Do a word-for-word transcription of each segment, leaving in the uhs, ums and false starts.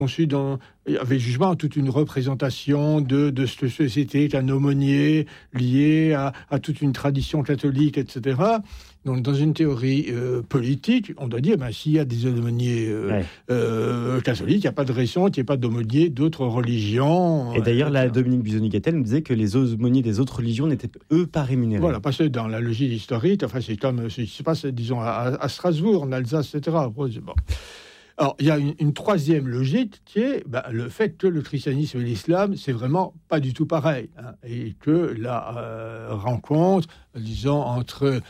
conçu dans, avec jugement toute une représentation de, de cette société, d'un aumônier lié à, à toute une tradition catholique, et cetera. Donc, dans une théorie euh, politique, on doit dire, ben, s'il y a des aumôniers euh, ouais. euh, catholiques, il n'y a pas de raison qu'il n'y ait pas d'aumôniers d'autres religions. Et d'ailleurs, euh, là, Dominique Buzoni-Gattel nous disait que les aumôniers des autres religions n'étaient, eux, pas rémunérés. Voilà, parce que dans la logique historique, enfin, c'est comme ce qui se passe, disons, à, à Strasbourg, en Alsace, et cetera. Bon. Alors, il y a une, une troisième logique qui est ben, le fait que le christianisme et l'islam, c'est vraiment pas du tout pareil. Hein, et que la euh, rencontre, disons, entre...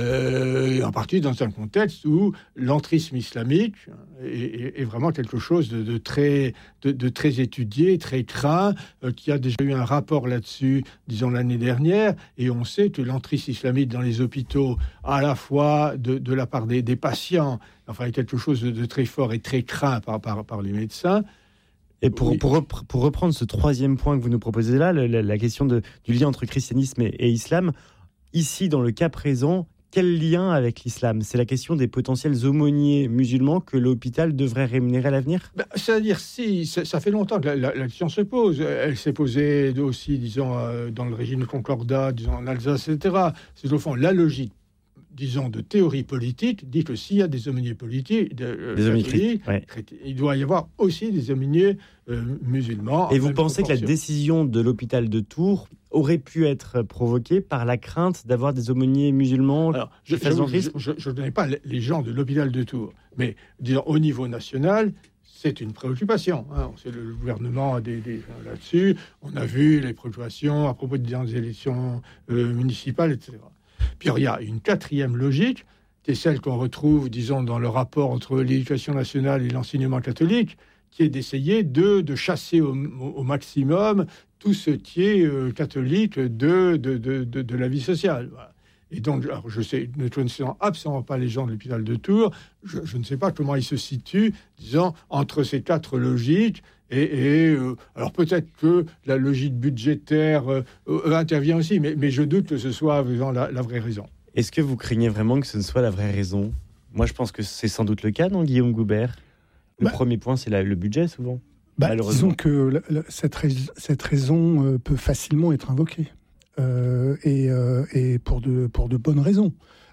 Euh, en partie dans un contexte où l'entrisme islamique est, est, est vraiment quelque chose de, de, très, de, de très étudié, très craint, euh, qui a déjà eu un rapport là-dessus, disons, l'année dernière. Et on sait que l'entrisme islamique dans les hôpitaux, à la fois de, de la part des, des patients, enfin, est quelque chose de, de très fort et très craint par, par, par les médecins. Et pour, oui. pour, repre- pour reprendre ce troisième point que vous nous proposez là, la, la question de, du lien entre christianisme et, et islam, ici, dans le cas présent, quel lien avec l'islam ? C'est la question des potentiels aumôniers musulmans que l'hôpital devrait rémunérer à l'avenir ? Ben, c'est-à-dire, si, ça, ça fait longtemps que la, la, la question se pose. Elle s'est posée aussi, disons, euh, dans le régime de Concordat, disons, en Alsace, et cetera. C'est au fond la logique, disons, de théorie politique, dit que s'il y a des aumôniers politiques, de, euh, des aumôniers ouais. il doit y avoir aussi des aumôniers euh, musulmans. Et vous pensez que la décision de l'hôpital de Tours aurait pu être provoquée par la crainte d'avoir des aumôniers musulmans ? Alors, je ne connais pas les gens de l'hôpital de Tours, mais disons, au niveau national, c'est une préoccupation. Hein. C'est le gouvernement des, des, là-dessus. On a vu les préoccupations à propos des élections euh, municipales, et cetera. Puis il y a une quatrième logique, qui est celle qu'on retrouve, disons, dans le rapport entre l'éducation nationale et l'enseignement catholique, qui est d'essayer de, de chasser au, au maximum tout ce qui est euh, catholique de, de, de, de, de la vie sociale. Voilà. Et donc, alors, je sais, ne connaissant absolument pas les gens de l'hôpital de Tours, je, je ne sais pas comment ils se situent, disons, entre ces quatre logiques. Et, et euh, alors peut-être que la logique budgétaire euh, euh, intervient aussi, mais, mais je doute que ce soit vraiment la, la vraie raison. Est-ce que vous craignez vraiment que ce ne soit la vraie raison ? Moi, je pense que c'est sans doute le cas, non, Guillaume Goubert ? Le bah, premier point, c'est la, le budget, souvent. Bah, disons que la, la, cette, rais- cette raison euh, peut facilement être invoquée, euh, et, euh, et pour, de, pour de bonnes raisons.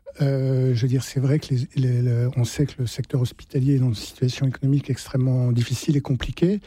Euh, je veux dire, c'est vrai que les, les, les, on sait que le secteur hospitalier est dans une situation économique extrêmement difficile et compliquée,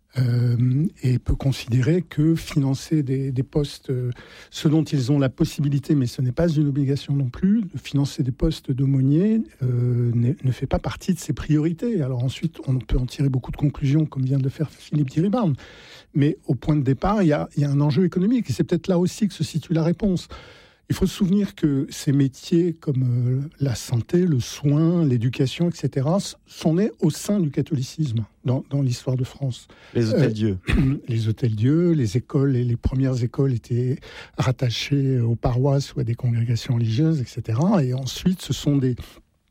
euh, et peut considérer que financer des, des postes, euh, ce dont ils ont la possibilité, mais ce n'est pas une obligation non plus, de financer des postes d'aumôniers euh, ne fait pas partie de ses priorités. Alors ensuite, on peut en tirer beaucoup de conclusions, comme vient de le faire Philippe Diribarne. Mais au point de départ, il y a, il y a un enjeu économique, et c'est peut-être là aussi que se situe la réponse. Il faut se souvenir que ces métiers comme euh, la santé, le soin, l'éducation, et cetera, sont nés au sein du catholicisme dans, dans l'histoire de France. Les hôtels-dieux. Euh, les hôtels-dieux, les écoles, et les premières écoles étaient rattachées aux paroisses ou à des congrégations religieuses, et cetera. Et ensuite, ce sont des,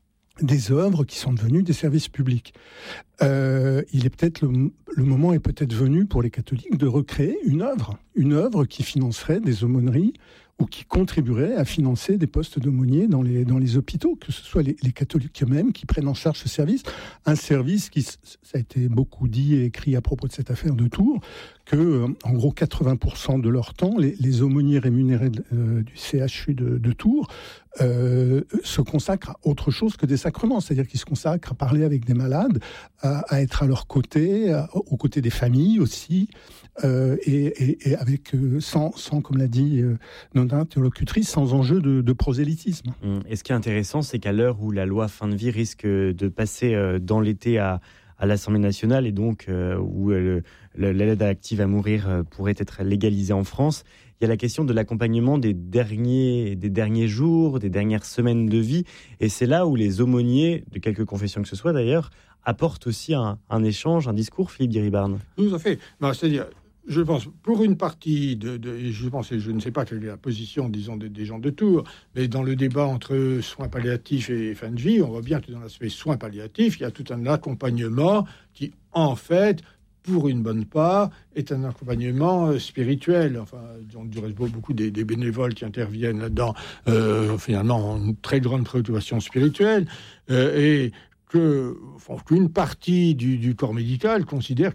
des œuvres qui sont devenues des services publics. Euh, il est peut-être le, le moment est peut-être venu pour les catholiques de recréer une œuvre, une œuvre qui financerait des aumôneries ou qui contribuerait à financer des postes d'aumôniers dans les, dans les hôpitaux, que ce soit les, les catholiques eux-mêmes qui prennent en charge ce service. Un service qui, ça a été beaucoup dit et écrit à propos de cette affaire de Tours, que, en gros, quatre-vingts pour cent de leur temps, les, les aumôniers rémunérés euh, du C H U de, de Tours euh, se consacrent à autre chose que des sacrements. C'est-à-dire qu'ils se consacrent à parler avec des malades, à, à être à leur côté, à, aux côtés des familles aussi, euh, et, et, et avec, euh, sans, sans, comme l'a dit euh, notre interlocutrice, sans enjeu de, de prosélytisme. Mmh. Et ce qui est intéressant, c'est qu'à l'heure où la loi fin de vie risque de passer euh, dans l'été à à l'Assemblée nationale, et donc euh, où euh, le, l'aide active à mourir euh, pourrait être légalisée en France, il y a la question de l'accompagnement des derniers, des derniers jours, des dernières semaines de vie, et c'est là où les aumôniers, de quelque confession que ce soit d'ailleurs, apportent aussi un, un échange, un discours, Philippe Diribarne. Tout à fait. Ben, c'est-à-dire, je pense, pour une partie, de, de, je pense, je ne sais pas quelle est la position, disons, des, des gens de Tours, mais dans le débat entre soins palliatifs et fin de vie, on voit bien que dans l'aspect soins palliatifs, il y a tout un accompagnement qui, en fait, pour une bonne part, est un accompagnement spirituel. Enfin, du reste, beaucoup des, des bénévoles qui interviennent là-dedans, euh, finalement, ont une très grande préoccupation spirituelle, euh, et que, enfin, qu'une partie du, du corps médical considère